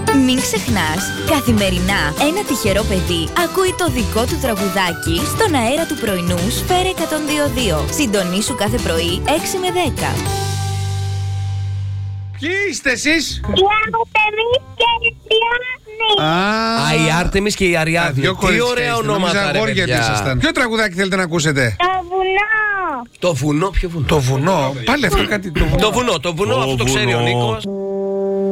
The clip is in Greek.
Μην ξεχνάς, καθημερινά ένα τυχερό παιδί ακούει το δικό του τραγουδάκι στον αέρα του πρωινού Σφαίρα 102.2. Συντονίσου κάθε πρωί 6 με 10. Ποιοι είστε εσείς? Η Άρτεμις και η Αριάδνη. Η Άρτεμις και η Αριάδνη. Τι ωραία ονόματα, ρε παιδιά. Ποιο τραγουδάκι θέλετε να ακούσετε? Το βουνό. Το βουνό, ποιο βουνό? Το βουνό, πάλι αυτό κάτι. Το βουνό, αυτό το ξέρει ο Νίκος.